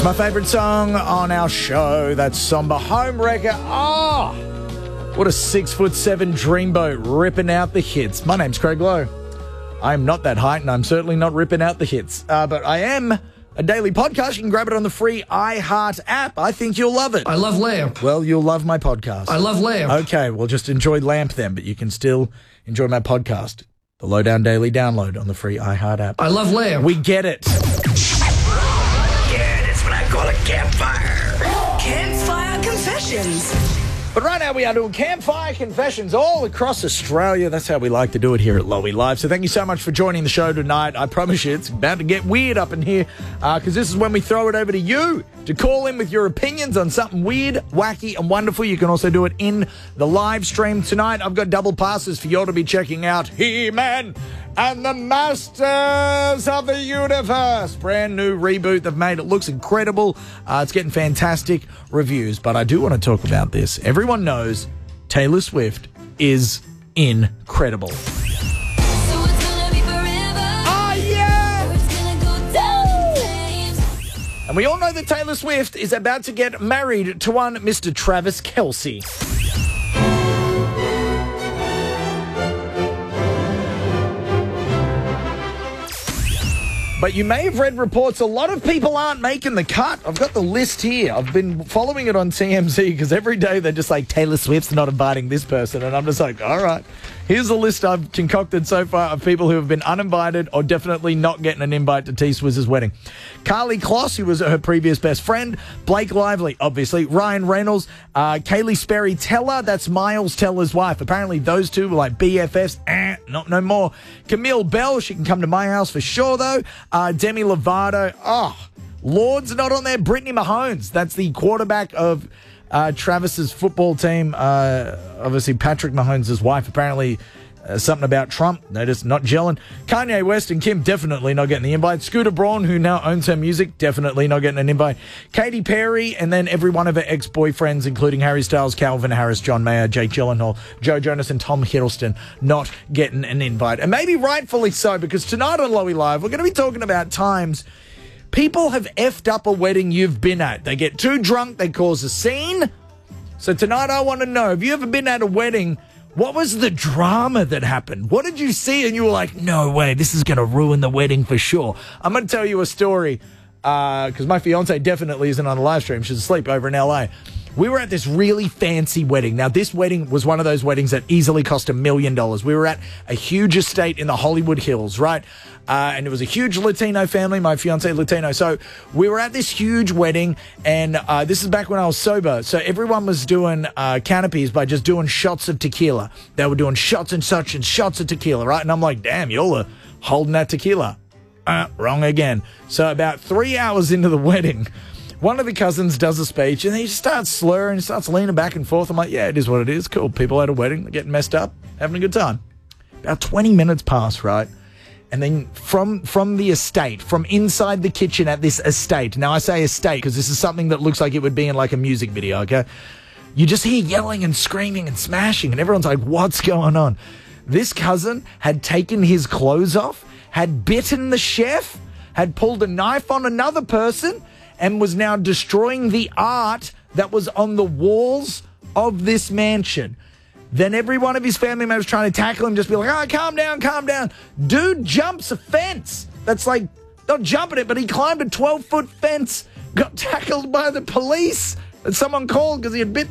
It's my favourite song on our show. That's Somber Homewrecker. Oh, what a 6'7" dreamboat ripping out the hits. My name's Craig Lowe. I'm not that height, and I'm certainly not ripping out the hits. But I am a daily podcast. You can grab it on the free iHeart app. I think you'll love it. I love Lamp. Well, you'll love my podcast. I love Lamp. Okay, well, just enjoy Lamp then, but you can still enjoy my podcast. The Lowdown Daily download on the free iHeart app. I love Lamp. We get it. Yeah, that's what I call a campfire. Campfire Confessions. But right now we are doing campfire confessions all across Australia. That's how we like to do it here at Lowy Live. So thank you so much for joining the show tonight. I promise you it's about to get weird up in here because this is when we throw it over to you to call in with your opinions on something weird, wacky and wonderful. You can also do it in the live stream tonight. I've got double passes for you all to be checking out He-Man and the Masters of the Universe. Brand new reboot they've made. It looks incredible. It's getting fantastic reviews. But I do want to talk about this. Everyone knows Taylor Swift is incredible. Oh, yeah! And we all know that Taylor Swift is about to get married to one Mr. Travis Kelce. But you may have read reports a lot of people aren't making the cut. I've got the list here. I've been following it on TMZ because every day they're just like, Taylor Swift's not inviting this person. And I'm just like, all right. Here's the list I've concocted so far of people who have been uninvited or definitely not getting an invite to T-Swizz's wedding. Carly Kloss, who was her previous best friend. Blake Lively, obviously. Ryan Reynolds. Kaylee Sperry Teller, that's Miles Teller's wife. Apparently those two were like BFFs. Not no more. Camille Bell, she can come to my house for sure, though. Demi Lovato. Oh, Lord's not on there. Brittany Mahomes, that's the quarterback of Travis's football team. Obviously, Patrick Mahomes' wife. Apparently, something about Trump. Notice not gelling. Kanye West and Kim definitely not getting the invite. Scooter Braun, who now owns her music, definitely not getting an invite. Katy Perry, and then every one of her ex-boyfriends, including Harry Styles, Calvin Harris, John Mayer, Jake Gyllenhaal, Joe Jonas, and Tom Hiddleston, not getting an invite. And maybe rightfully so, because tonight on Lowy Live, we're going to be talking about times people have effed up a wedding you've been at. They get too drunk, they cause a scene. So tonight I want to know, have you ever been at a wedding? What was the drama that happened? What did you see and you were like, no way, this is going to ruin the wedding for sure? I'm going to tell you a story because my fiance definitely isn't on the live stream. She's asleep over in LA. We were at this really fancy wedding. Now, this wedding was one of those weddings that easily cost $1 million. We were at a huge estate in the Hollywood Hills, right? And it was a huge Latino family, my fiance Latino. So we were at this huge wedding, and this is back when I was sober. So everyone was doing canopies by just doing shots of tequila. They were doing shots and such and shots of tequila, right? And I'm like, damn, y'all are holding that tequila. Wrong again. So about 3 hours into the wedding, one of the cousins does a speech, and he starts slurring, he starts leaning back and forth. I'm like, yeah, it is what it is. Cool. People at a wedding, they're getting messed up, having a good time. About 20 minutes pass, right? And then from the estate, from inside the kitchen at this estate, now I say estate because this is something that looks like it would be in like a music video, okay? You just hear yelling and screaming and smashing, and everyone's like, what's going on? This cousin had taken his clothes off, had bitten the chef, had pulled a knife on another person, and was now destroying the art that was on the walls of this mansion. Then every one of his family members trying to tackle him, just be like, oh, calm down, calm down. Dude jumps a fence. That's like, not jumping it, but he climbed a 12-foot fence, got tackled by the police, and someone called because he had bit